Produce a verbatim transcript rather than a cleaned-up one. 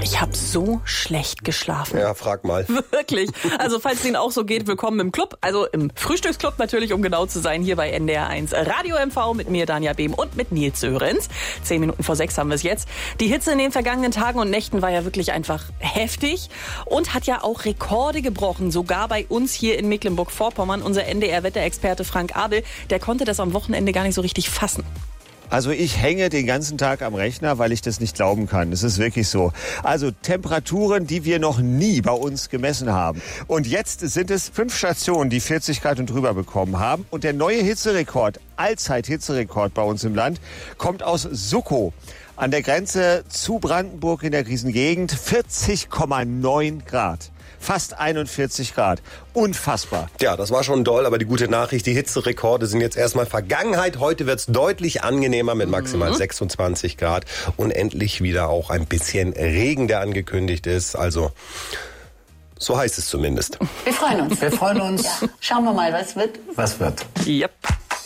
Ich habe so schlecht geschlafen. Ja, frag mal. Wirklich. Also falls es Ihnen auch so geht, willkommen im Club. Also im Frühstücksclub natürlich, um genau zu sein, hier bei N D R eins Radio M V mit mir, Danja Behm, und mit Nils Sörenz. Zehn Minuten vor sechs haben wir es jetzt. Die Hitze in den vergangenen Tagen und Nächten war ja wirklich einfach heftig und hat ja auch Rekorde gebrochen. Sogar bei uns hier in Mecklenburg-Vorpommern. Unser N D R-Wetterexperte Frank Abel, der konnte das am Wochenende gar nicht so richtig fassen. Also ich hänge den ganzen Tag am Rechner, weil ich das nicht glauben kann. Das ist wirklich so. Also Temperaturen, die wir noch nie bei uns gemessen haben. Und jetzt sind es fünf Stationen, die vierzig Grad und drüber bekommen haben. Und der neue Hitzerekord, Allzeit-Hitzerekord bei uns im Land, kommt aus Suckow. An der Grenze zu Brandenburg in der Krisengegend, vierzig Komma neun Grad. Fast einundvierzig Grad. Unfassbar. Ja, das war schon doll, aber die gute Nachricht, die Hitzerekorde sind jetzt erstmal Vergangenheit. Heute wird's deutlich angenehmer mit maximal mhm. sechsundzwanzig Grad und endlich wieder auch ein bisschen Regen, der angekündigt ist. Also, so heißt es zumindest. Wir freuen uns. Wir freuen uns. Ja. Schauen wir mal, was wird. Was wird. Yep.